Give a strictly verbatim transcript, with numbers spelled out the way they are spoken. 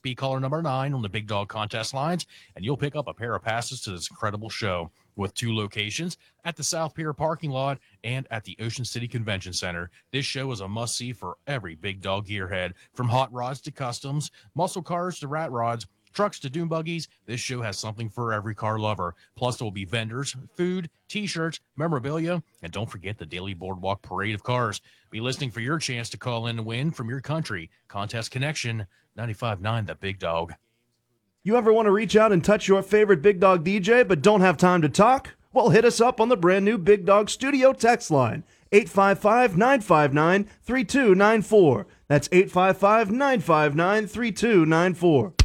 Be caller number nine on the Big Dog contest lines, and you'll pick up a pair of passes to this incredible show with two locations at the South Pier parking lot and at the Ocean City Convention Center. This show is a must-see for every Big Dog gearhead. From hot rods to customs, muscle cars to rat rods, trucks to dune buggies, this show has something for every car lover. Plus, there will be vendors, food, T-shirts, memorabilia, and don't forget the daily boardwalk parade of cars. Be listening for your chance to call in and win from your country. Contest Connection, ninety-five point nine The Big Dog. You ever want to reach out and touch your favorite Big Dog D J but don't have time to talk? Well, hit us up on the brand new Big Dog Studio text line, eight five five, nine five nine, three two nine four. That's eight five five, nine five nine, three two nine four.